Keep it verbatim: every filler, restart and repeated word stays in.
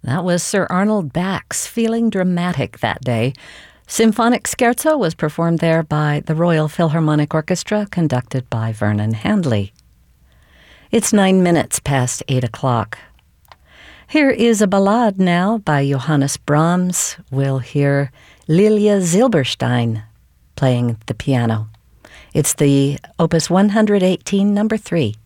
That was Sir Arnold Bax, feeling dramatic that day. Symphonic Scherzo was performed there by the Royal Philharmonic Orchestra, conducted by Vernon Handley. It's nine minutes past eight o'clock. Here is a ballade now by Johannes Brahms. We'll hear Lilia Zilberstein playing the piano. It's the Opus one hundred eighteen, number three.